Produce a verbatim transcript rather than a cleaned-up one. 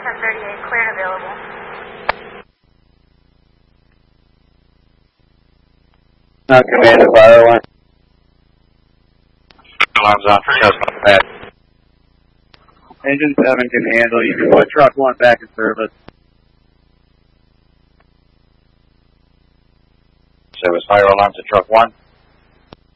ten thirty-eight, clear and available. Uh, Commander, fire alarm. Alarms on for Cessna Pad. Engine seven can handle. You can put truck one back in service. Service fire alarms to truck one.